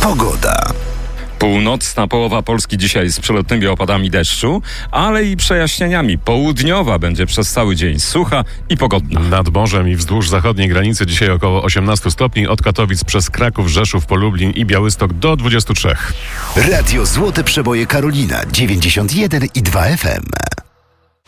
Pogoda. Północna połowa Polski dzisiaj z przelotnymi opadami deszczu, ale i przejaśnieniami. Południowa będzie przez cały dzień sucha i pogodna. Nad morzem i wzdłuż zachodniej granicy dzisiaj około 18 stopni, od Katowic przez Kraków, Rzeszów, po Lublin i Białystok do 23. Radio Złote Przeboje Karolina 91,2 FM.